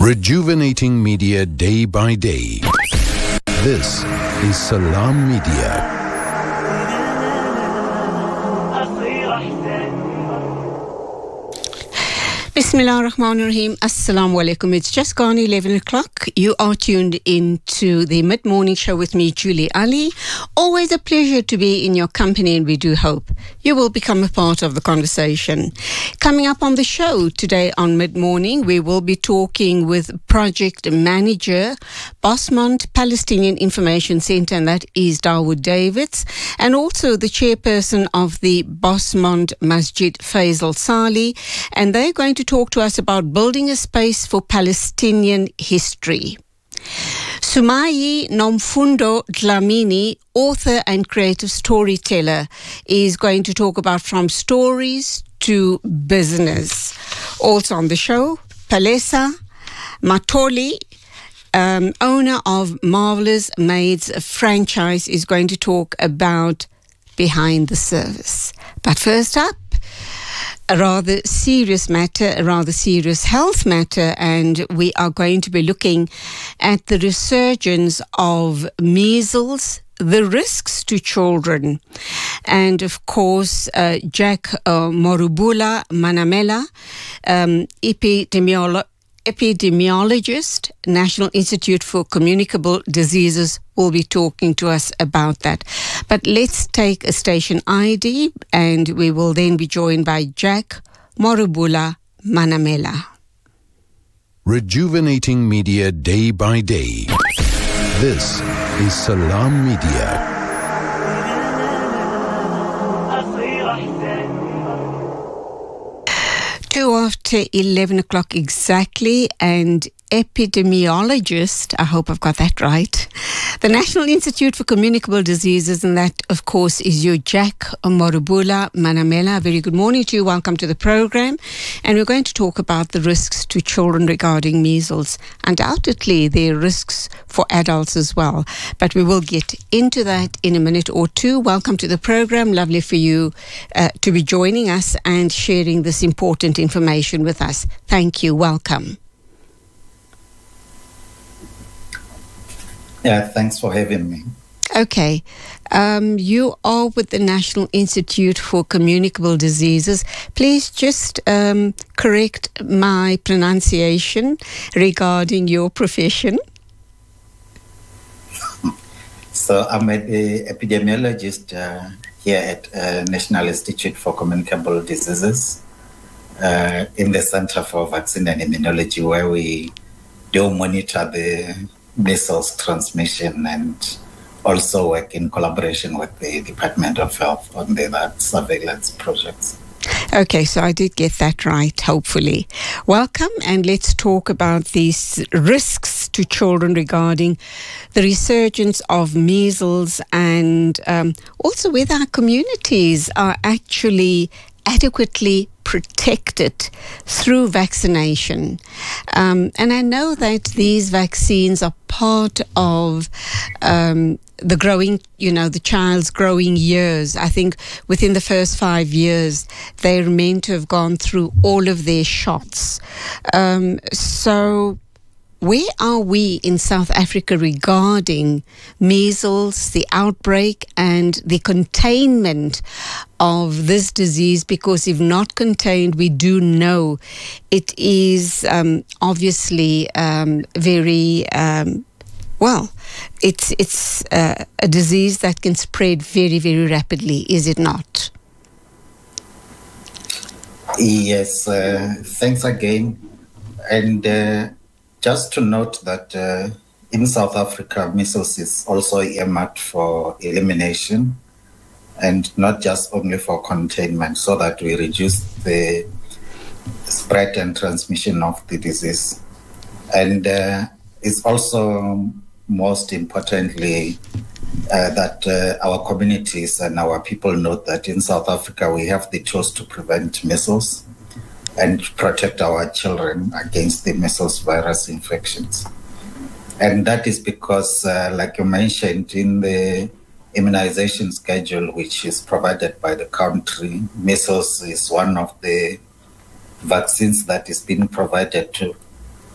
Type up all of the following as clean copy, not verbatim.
Rejuvenating media day by day. This is Salam Media. Bismillah ar-Rahman ar-Rahim. Assalamu alaikum. It's just gone 11 o'clock. You are tuned into the mid-morning show with me, Julie Ali. Always a pleasure to be in your company, and we do hope you will become a part of the conversation. Coming up on the show today on mid-morning, we will be talking with project manager, Bosmont Palestinian Information Center, and that is Dawood Davids, and also the chairperson of the Bosmont Masjid, Faisal Sali, and they're going to talk to us about building a space for Palestinian history. Sumayi Nomfundo Dlamini, author and creative storyteller, is going to talk about from stories to business. Also on the show, Palesa Matoli, owner of Marvelous Maids franchise, is going to talk about behind the service. But first up, a rather serious matter, a rather serious health matter, and we are going to be looking at the resurgence of measles, the risks to children, and of course Jack Morubula Manamela, epidemiologist, National Institute for Communicable Diseases, will be talking to us about that. But let's take a station ID, and we will then be joined by Jack Morubula Manamela. Rejuvenating media day by day. This is Salam Media. 11 o'clock exactly, and epidemiologist, I hope I've got that right, the National Institute for Communicable Diseases, and that, of course, is your Jack Morubula Manamela. Very good morning to you. Welcome to the program. And we're going to talk about the risks to children regarding measles. Undoubtedly, there are risks for adults as well, but we will get into that in a minute or two. Welcome to the program. Lovely for you to be joining us and sharing this important information with us. Thank you. Welcome. Yeah, thanks for having me. Okay. You are with the National Institute for Communicable Diseases. Please just correct my pronunciation regarding your profession. So I'm an epidemiologist here at National Institute for Communicable Diseases in the Center for Vaccine and Immunology, where we do monitor the measles transmission and also work in collaboration with the Department of Health on the surveillance projects. Okay, so I did get that right, hopefully. Welcome, and let's talk about these risks to children regarding the resurgence of measles, and also whether our communities are actually adequately protected through vaccination. And I know that these vaccines are part of the growing, the child's growing years. I think within the first 5 years, they're meant to have gone through all of their shots. So where are we in South Africa regarding measles, the outbreak, and the containment of this disease? Because if not contained, we do know it is obviously very it's a disease that can spread very, very rapidly, is it not? Yes, thanks again. And just to note that in South Africa, measles is also earmarked for elimination, and not just only for containment, so that we reduce the spread and transmission of the disease. And it's also most importantly that our communities and our people know that in South Africa we have the tools to prevent measles and protect our children against the measles virus infections. And that is because, like you mentioned, in the immunization schedule, which is provided by the country, measles is one of the vaccines that is being provided to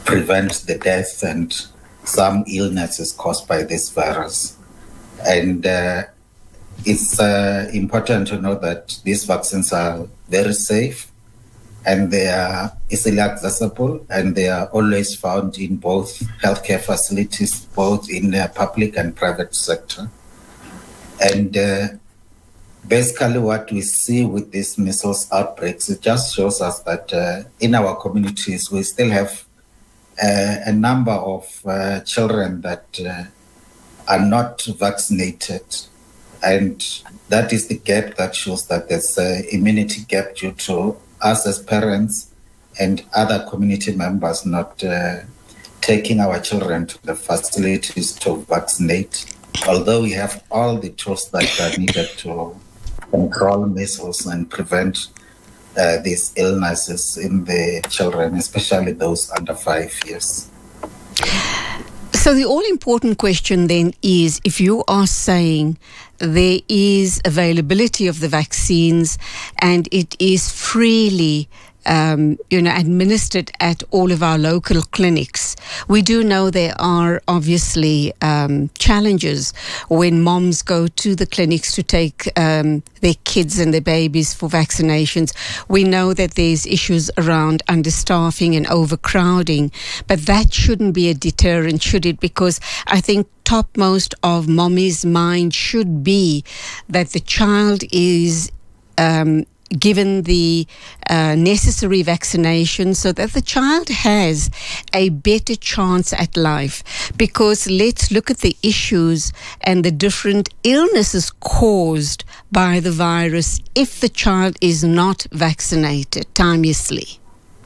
prevent the death and some illnesses caused by this virus. And it's important to know that these vaccines are very safe, and they are easily accessible, and they are always found in both healthcare facilities, both in the public and private sector. And basically what we see with these measles outbreaks, it just shows us that in our communities, we still have a number of children that are not vaccinated. And that is the gap that shows that there's an immunity gap due to us as parents and other community members not taking our children to the facilities to vaccinate, although we have all the tools that are needed to control measles and prevent these illnesses in the children, especially those under 5 years. So the all-important question then is, if you are saying there is availability of the vaccines and it is freely administered at all of our local clinics. We do know there are obviously challenges when moms go to the clinics to take their kids and their babies for vaccinations. We know that there's issues around understaffing and overcrowding, but that shouldn't be a deterrent, should it? Because I think topmost of mommy's mind should be that the child is given the necessary vaccination so that the child has a better chance at life. Because let's look at the issues and the different illnesses caused by the virus if the child is not vaccinated timeously.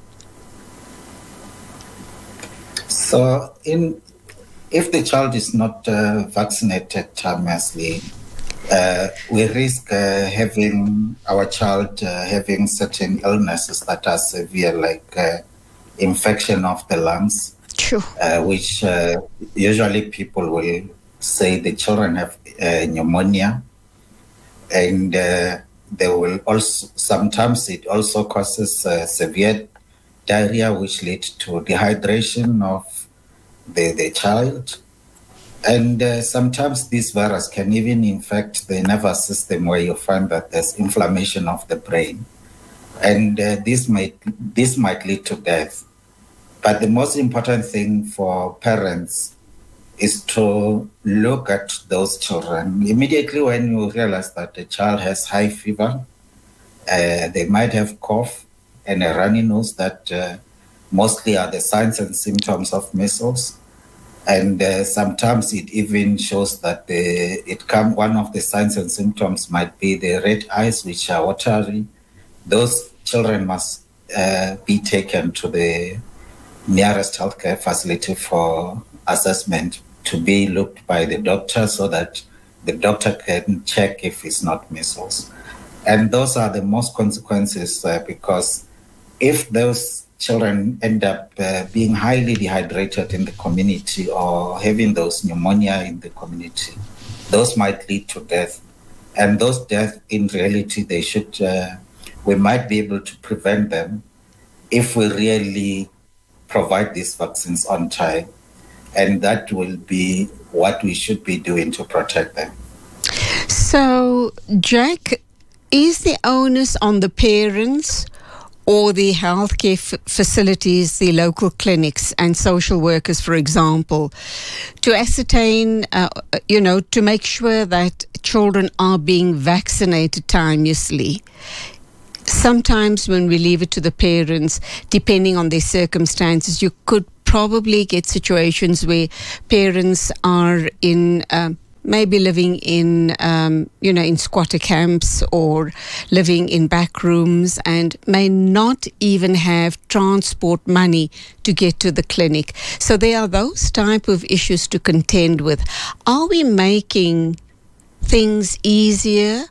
So if the child is not vaccinated timeously, we risk having our child having certain illnesses that are severe, like infection of the lungs, True. Which usually people will say the children have pneumonia, and they will also, sometimes it also causes severe diarrhea, which leads to dehydration of the child. And sometimes this virus can even infect the nervous system, where you find that there's inflammation of the brain. And this might lead to death. But the most important thing for parents is to look at those children. Immediately when you realize that the child has high fever, they might have cough and a runny nose that mostly are the signs and symptoms of measles. And sometimes it even shows that one of the signs and symptoms might be the red eyes, which are watery. Those children must be taken to the nearest healthcare facility for assessment, to be looked by the doctor, so that the doctor can check if it's not measles. And those are the most consequences, because if those children end up being highly dehydrated in the community or having those pneumonia in the community, those might lead to death. And those deaths, in reality, we might be able to prevent them if we really provide these vaccines on time. And that will be what we should be doing to protect them. So, Jack, is the onus on the parents or the healthcare facilities, the local clinics and social workers, for example, to ascertain, to make sure that children are being vaccinated timeously? Sometimes when we leave it to the parents, depending on their circumstances, you could probably get situations where parents are in maybe living in, in squatter camps or living in back rooms and may not even have transport money to get to the clinic. So there are those type of issues to contend with. Are we making things easier?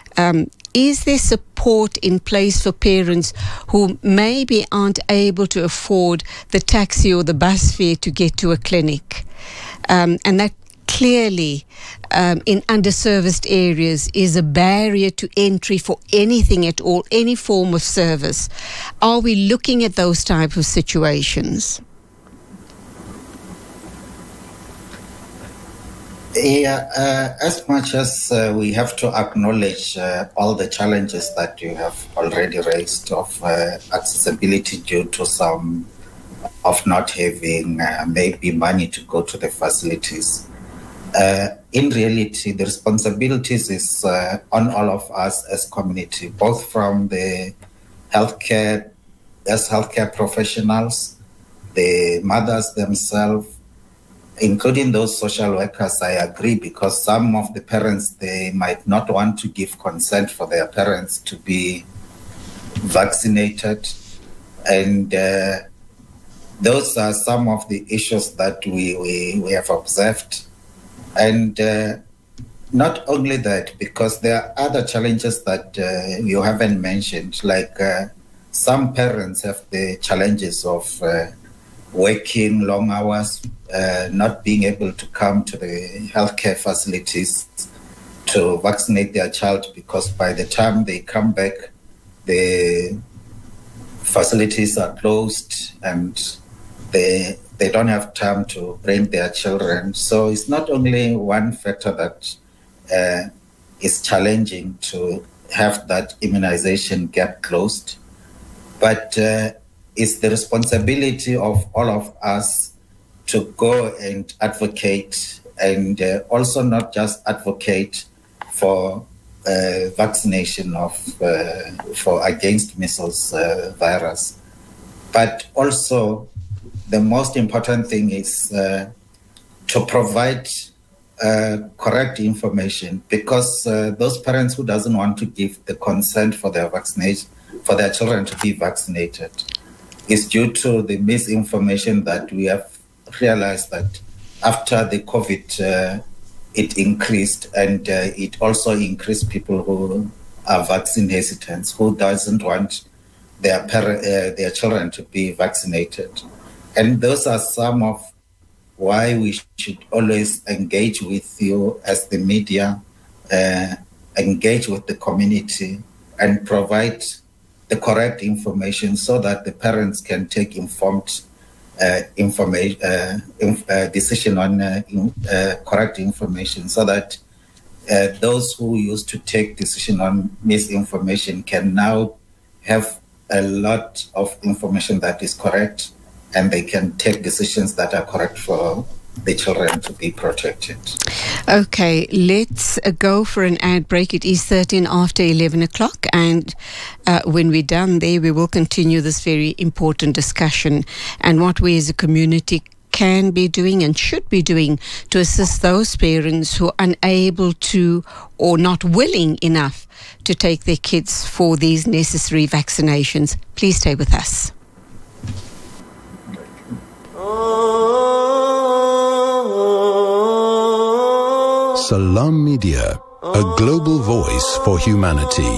Is there support in place for parents who maybe aren't able to afford the taxi or the bus fare to get to a clinic? And that clearly in underserviced areas is a barrier to entry for anything at all, any form of service. Are we looking at those type of situations? Yeah, as much as we have to acknowledge all the challenges that you have already raised of accessibility due to some of not having maybe money to go to the facilities. In reality, the responsibilities is on all of us as community, both from the healthcare professionals, the mothers themselves, including those social workers. I agree, because some of the parents, they might not want to give consent for their parents to be vaccinated. And those are some of the issues that we have observed. And not only that, because there are other challenges that you haven't mentioned, like some parents have the challenges of working long hours, not being able to come to the healthcare facilities to vaccinate their child, because by the time they come back, the facilities are closed and they don't have time to bring their children. So it's not only one factor that is challenging to have that immunization gap closed, but it's the responsibility of all of us to go and advocate, and also not just advocate for vaccination for against measles virus, but also the most important thing is to provide correct information, because those parents who doesn't want to give the consent for their vaccination, for their children to be vaccinated, is due to the misinformation that we have realized that after the COVID, it increased, and it also increased people who are vaccine hesitant, who doesn't want their children to be vaccinated. And those are some of why we should always engage with you as the media, engage with the community, and provide the correct information so that the parents can take informed decision on correct information, so that those who used to take decision on misinformation can now have a lot of information that is correct, and they can take decisions that are correct for the children to be protected. Okay, let's go for an ad break. It is 13 after 11 o'clock, and when we're done there, we will continue this very important discussion and what we as a community can be doing and should be doing to assist those parents who are unable to or not willing enough to take their kids for these necessary vaccinations. Please stay with us. Salam Media, a global voice for humanity.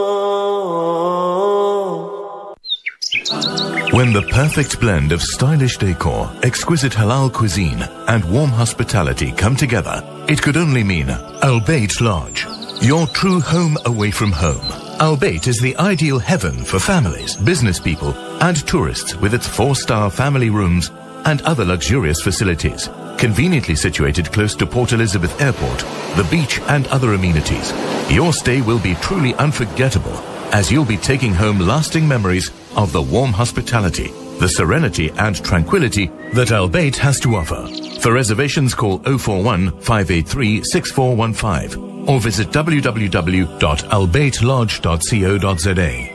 When the perfect blend of stylish decor, exquisite halal cuisine, and warm hospitality come together, it could only mean Al Bayt Lodge, your true home away from home. Al Bayt is the ideal heaven for families, business people, and tourists, with its 4-star family rooms and other luxurious facilities, conveniently situated close to Port Elizabeth Airport, the beach, and other amenities. Your stay will be truly unforgettable, as you'll be taking home lasting memories of the warm hospitality, the serenity and tranquility that Al Bayt has to offer. For reservations, call 041 583 6415 or visit www.albaytlodge.co.za.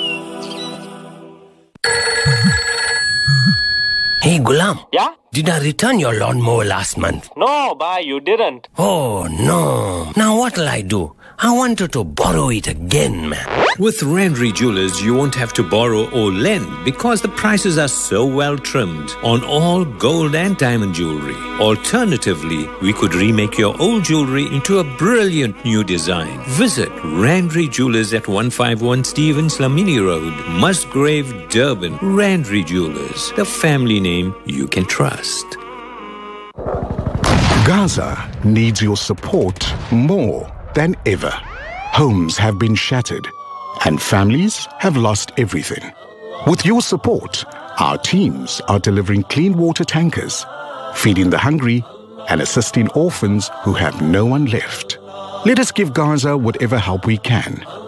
Hey, Gulam. Yeah? Did I return your lawnmower last month? No, bhai, you didn't. Oh, no. Now what'll I do? I wanted to borrow it again, man. With Randry Jewelers, you won't have to borrow or lend because the prices are so well trimmed on all gold and diamond jewelry. Alternatively, we could remake your old jewelry into a brilliant new design. Visit Randry Jewelers at 151 Stevens Lamini Road, Musgrave, Durban. Randry Jewelers, the family name you can trust. Gaza needs your support more than ever. Homes have been shattered and families have lost everything. With your support, our teams are delivering clean water tankers, feeding the hungry and assisting orphans who have no one left. Let us give Gaza whatever help we can.